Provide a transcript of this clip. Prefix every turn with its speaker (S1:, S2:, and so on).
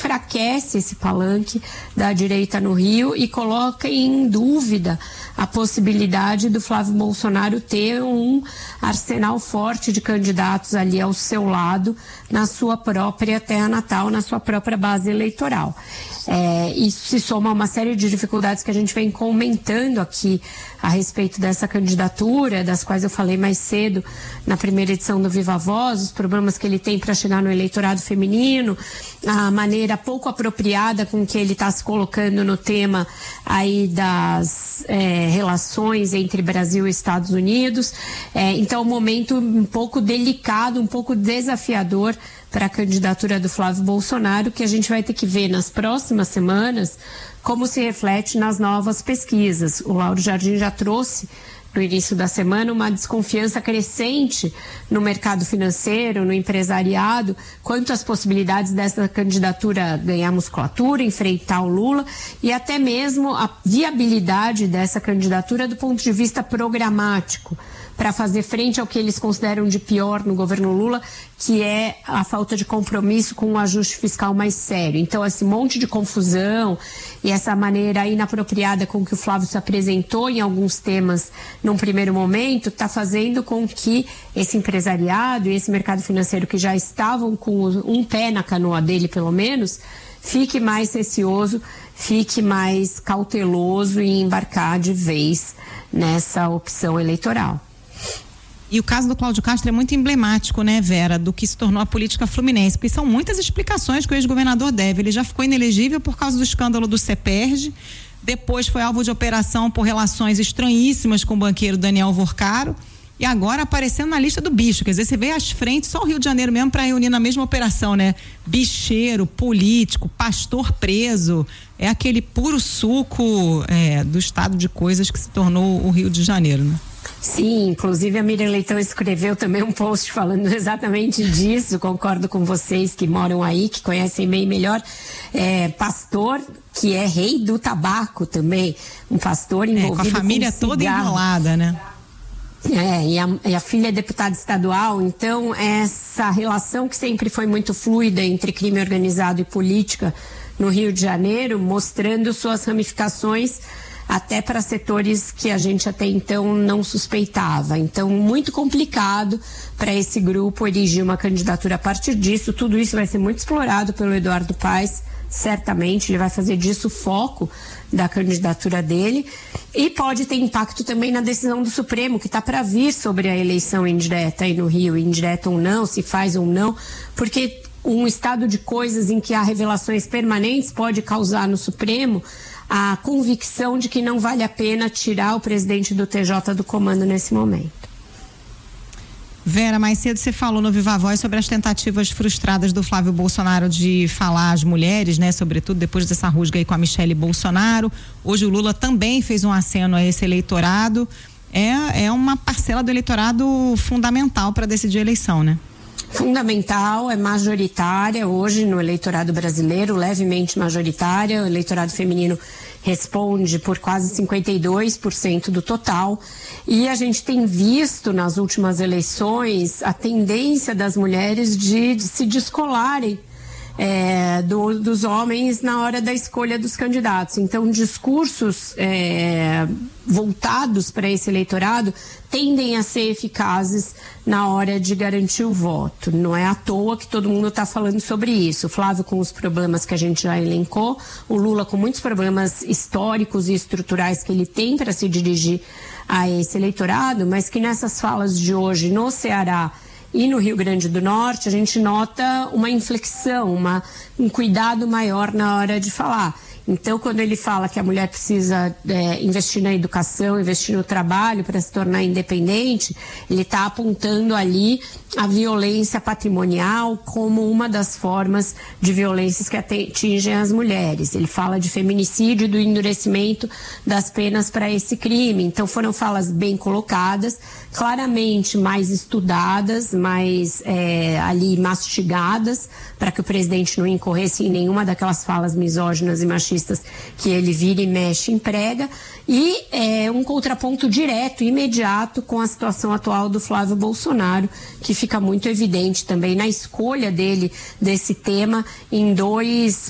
S1: enfraquece esse palanque da direita no Rio e coloca em dúvida a possibilidade do Flávio Bolsonaro ter um arsenal forte de candidatos ali ao seu lado, na sua própria terra natal, na sua própria base eleitoral. Isso se soma a uma série de dificuldades que a gente vem comentando aqui a respeito dessa candidatura, das quais eu falei mais cedo na primeira edição do Viva Voz, os problemas que ele tem para chegar no eleitorado feminino, a maneira pouco apropriada com que ele está se colocando no tema aí das relações entre Brasil e Estados Unidos. Então, um momento um pouco delicado, um pouco desafiador para a candidatura do Flávio Bolsonaro, que a gente vai ter que ver nas próximas semanas como se reflete nas novas pesquisas. O Lauro Jardim já trouxe no início da semana uma desconfiança crescente no mercado financeiro, no empresariado, quanto às possibilidades dessa candidatura ganhar musculatura, enfrentar o Lula e até mesmo a viabilidade dessa candidatura do ponto de vista programático, para fazer frente ao que eles consideram de pior no governo Lula, que é a falta de compromisso com um ajuste fiscal mais sério. Então, esse monte de confusão e essa maneira inapropriada com que o Flávio se apresentou em alguns temas num primeiro momento, está fazendo com que esse empresariado e esse mercado financeiro que já estavam com um pé na canoa dele, pelo menos, fique mais receoso, fique mais cauteloso em embarcar de vez nessa opção eleitoral.
S2: E o caso do Cláudio Castro é muito emblemático, né, Vera, do que se tornou a política fluminense, porque são muitas explicações que o ex-governador deve. Ele já ficou inelegível por causa do escândalo do CEPERJ, depois foi alvo de operação por relações estranhíssimas com o banqueiro Daniel Vorcaro, e agora aparecendo na lista do bicho. Quer dizer, você vê as frentes, só o Rio de Janeiro mesmo para reunir na mesma operação, né? Bicheiro, político, pastor preso, é aquele puro suco do estado de coisas que se tornou o Rio de Janeiro, né?
S1: Sim, inclusive a Miriam Leitão escreveu também um post falando exatamente disso. Concordo com vocês que moram aí, que conhecem bem melhor. Pastor que é rei do tabaco também, um pastor envolvido
S2: com a família
S1: com
S2: toda enrolada, né?
S1: E a filha é deputada estadual, então essa relação que sempre foi muito fluida entre crime organizado e política no Rio de Janeiro, mostrando suas ramificações até para setores que a gente até então não suspeitava. Então, muito complicado para esse grupo erigir uma candidatura a partir disso. Tudo isso vai ser muito explorado pelo Eduardo Paes, certamente, ele vai fazer disso o foco da candidatura dele, e pode ter impacto também na decisão do Supremo, que está para vir sobre a eleição indireta aí no Rio, indireta ou não, se faz ou não, porque um estado de coisas em que há revelações permanentes pode causar no Supremo a convicção de que não vale a pena tirar o presidente do TJ do comando nesse momento.
S2: Vera, mais cedo você falou no Viva Voz sobre as tentativas frustradas do Flávio Bolsonaro de falar às mulheres, né? Sobretudo depois dessa rusga aí com a Michele Bolsonaro. Hoje o Lula também fez um aceno a esse eleitorado. É uma parcela do eleitorado fundamental para decidir a eleição, né?
S1: Fundamental, é majoritária hoje no eleitorado brasileiro, levemente majoritária. O eleitorado feminino responde por quase 52% do total. E a gente tem visto nas últimas eleições a tendência das mulheres de se descolarem dos homens na hora da escolha dos candidatos. Então, discursos voltados para esse eleitorado tendem a ser eficazes na hora de garantir o voto. Não é à toa que todo mundo está falando sobre isso. O Flávio com os problemas que a gente já elencou, o Lula com muitos problemas históricos e estruturais que ele tem para se dirigir a esse eleitorado, mas que nessas falas de hoje no Ceará e no Rio Grande do Norte, a gente nota uma inflexão, um cuidado maior na hora de falar. Então, quando ele fala que a mulher precisa investir na educação, investir no trabalho para se tornar independente, ele está apontando ali a violência patrimonial como uma das formas de violências que atingem as mulheres. Ele fala de feminicídio e do endurecimento das penas para esse crime. Então, foram falas bem colocadas, claramente mais estudadas, mais ali mastigadas, para que o presidente não incorresse em nenhuma daquelas falas misóginas e machistas que ele vira e mexe e emprega, e um contraponto direto, imediato com a situação atual do Flávio Bolsonaro, que fica muito evidente também na escolha dele desse tema em dois